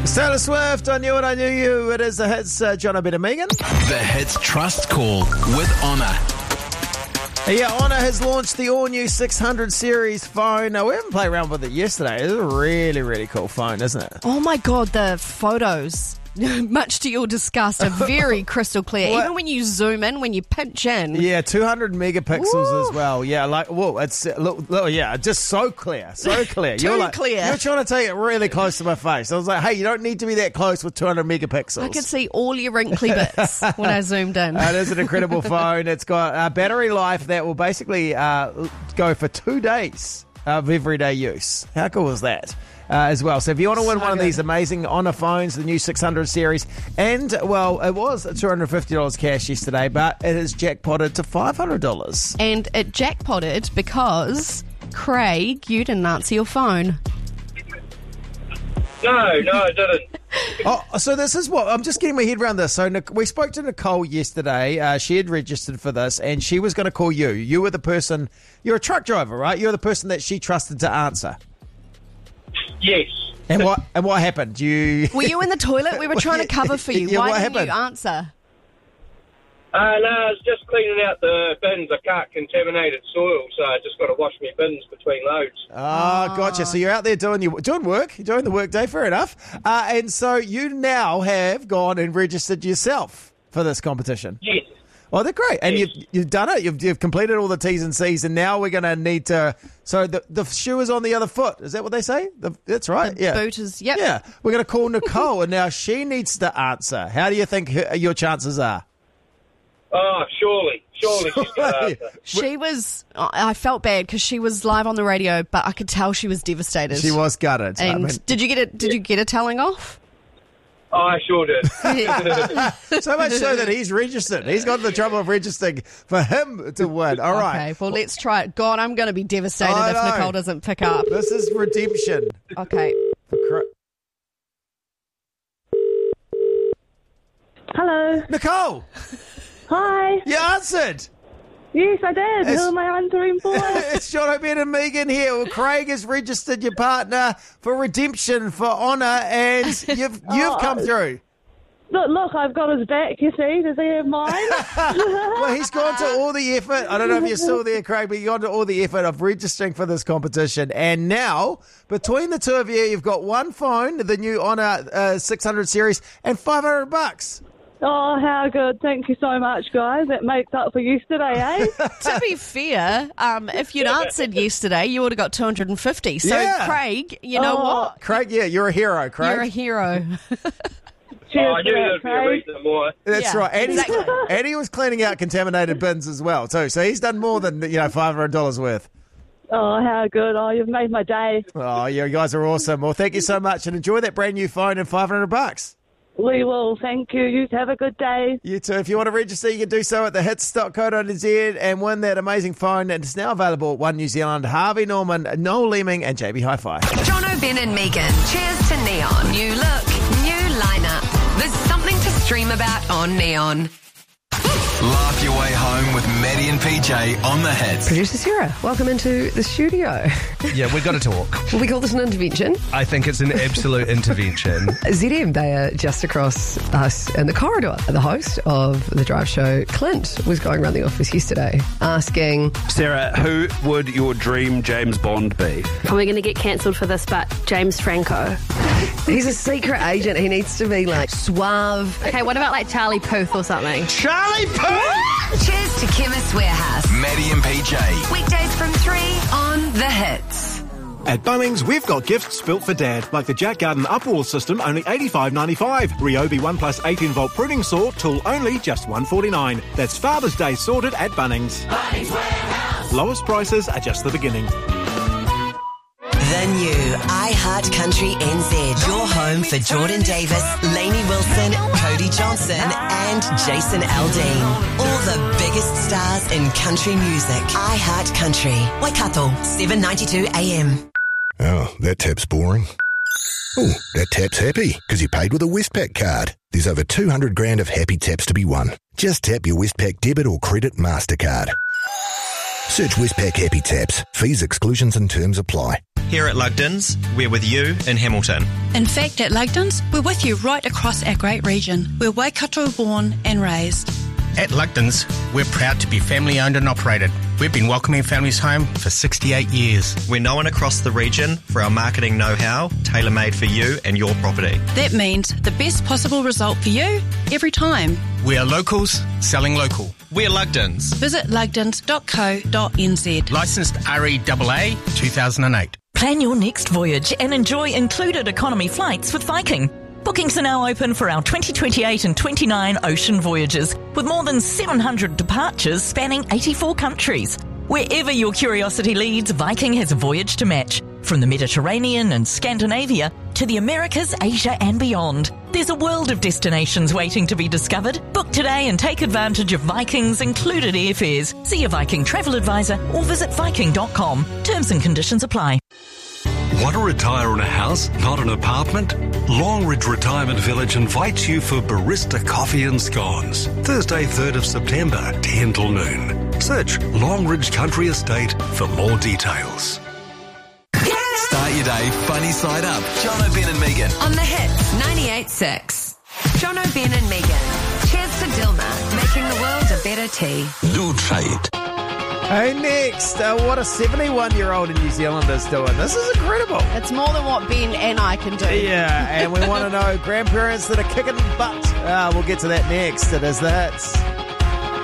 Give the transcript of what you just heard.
Taylor Swift, I Knew It, I Knew You. It is the Hits, Jono, Ben and Megan. The Hits Trust Call with Honour. Yeah, Honour has launched the all-new 600 series phone. Now, we haven't played around with it yesterday. It's a really, really cool phone, isn't it? Oh my God, the photos, much to your disgust, are very crystal clear. What? Even when you zoom in, when you pinch in. Yeah, 200 megapixels Woo. as well. Yeah, like, whoa, it's, look, yeah, just so clear, so clear. Too clear. You're trying to take it really close to my face. I was like, hey, you don't need to be that close with 200 megapixels. I could see all your wrinkly bits when I zoomed in. It is an incredible phone. It's got a battery life that will basically go for 2 days of everyday use. How cool is that? As well. So if you want to win one of these amazing Honour phones, the new 600 series, and, well, it was $250 cash yesterday, but it is jackpotted to $500. And it jackpotted because, Craig, you didn't answer your phone. No, I didn't. Oh, so this is what, I'm just getting my head around this. So we spoke to Nicole yesterday. She had registered for this, and she was going to call you. You were the person, you're a truck driver, right? You're the person that she trusted to answer. Yes. And what happened? Were you in the toilet? We were trying to cover for you. Yeah, Why what didn't happened? you answer? No, I was just cleaning out the bins. I can't contaminated soil, so I just got to wash my bins between loads. Oh, gotcha. So you're out there doing work. You're doing the work day, fair enough. And so you now have gone and registered yourself for this competition. Yes. Oh, they're great. And Yes. you've done it. You've completed all the T's and C's, and now we're going to need to... So the shoe is on the other foot. Is that what they say? That's right. The boot is, yep. Yeah. We're going to call Nicole, and now she needs to answer. How do you think your chances are? Oh, surely she's going to answer. She was, I felt bad because she was live on the radio, but I could tell she was devastated. She was gutted. And I mean, did you get a telling off? Oh, I sure did. so much so that he's registered. He's got the trouble of registering for him to win. All right. Okay, well, let's try it. God, I'm going to be devastated I if know. Nicole doesn't pick up. This is redemption. Okay. Hello. Nicole, Hi. you answered. Yes, I did. It's- Who am I answering for? It's Jono, Ben and Megan here. Well, Craig has registered your partner for redemption for Honour, and you've come through. Look, I've got his back, you see. Does he have mine? Well, he's gone to all the effort. I don't know if you're still there, Craig, but you've gone to all the effort of registering for this competition. And now, between the two of you, you've got one phone, the new Honour 600 series, and $500. Oh, how good. Thank you so much, guys. That makes up for yesterday, eh? To be fair, if you'd answered yesterday, you would have got 250. So, Yeah. Craig, you know what? Craig, yeah, you're a hero, Craig. You're a hero. Cheers Oh, I knew for there'd that, be a Craig. reason more. That's Yeah, right. And, exactly. and he was cleaning out contaminated bins as well, too. So he's done more than, $500 worth. Oh, how good. Oh, you've made my day. Oh, you guys are awesome. Well, thank you so much, and enjoy that brand new phone and $500. We will. Thank you. You have a good day. You too. If you want to register, you can do so at thehits.co.nz and win that amazing phone. And it's now available at One New Zealand, Harvey Norman, Noel Leeming, and JB Hi-Fi. Jono, Ben and Megan. Cheers to Neon. New look, new lineup. There's something to stream about on Neon. Laugh your way home with Maddie and PJ on the Hits. Producer Sarah, welcome into the studio. Yeah, we've got to talk. Will we call this an intervention? I think it's an absolute intervention. ZM, they are just across us in the corridor. The host of the drive show, Clint, was going around the office yesterday asking, Sarah, who would your dream James Bond be? Probably going to get cancelled for this, but James Franco. he's a secret agent. He needs to be like suave. Okay, what about like Charlie Puth or something? Charlie Puth! Cheers to Chemist Warehouse. Maddie and PJ. Weekdays from 3 on The Hits. At Bunnings, we've got gifts built for Dad, like the Jack Garden Upwall system, only $85.95. Ryobi 1+ 18-volt pruning saw, tool only, just $149. That's Father's Day sorted at Bunnings. Bunnings Warehouse. Lowest prices are just the beginning. The new iHeart Country NZ. Your home for Jordan Davis, Lainey Wilson, Cody Johnson and Jason Aldean. All the biggest stars in country music. iHeart Country. Waikato, 7:92 AM. Oh, that tap's boring. Oh, that tap's happy because you paid with a Westpac card. There's over 200 grand of happy taps to be won. Just tap your Westpac debit or credit MasterCard. Search Westpac Happy Taps. Fees, exclusions and terms apply. Here at Lugdens, we're with you in Hamilton. In fact, at Lugdens, we're with you right across our great region. We're Waikato born and raised. At Lugdens, we're proud to be family owned and operated. We've been welcoming families home for 68 years. We're known across the region for our marketing know-how, tailor-made for you and your property. That means the best possible result for you every time. We are locals selling local. We're Lugdens. Visit lugdens.co.nz. Licensed REAA 2008. Plan your next voyage and enjoy included economy flights with Viking. Bookings are now open for our 2028 and 29 ocean voyages, with more than 700 departures spanning 84 countries. Wherever your curiosity leads, Viking has a voyage to match. From the Mediterranean and Scandinavia to the Americas, Asia and beyond. There's a world of destinations waiting to be discovered. Book today and take advantage of Viking's included airfares. See a Viking travel advisor or visit viking.com. Terms and conditions apply. Want to retire in a house, not an apartment? Longridge Retirement Village invites you for Barista Coffee and Scones. Thursday, 3rd of September, 10 till noon. Search Longridge Country Estate for more details. Start your day funny side up. John O'Ben and Megan. On the Hits 98.6. John O'Ben and Megan. Cheers to Dilma, making the world a better tea. Do try it. Hey, next, what a 71-year-old in New Zealand is doing. This is incredible. It's more than what Ben and I can do. Yeah, and we want to know grandparents that are kicking butt. We'll get to that next. It is the Hits.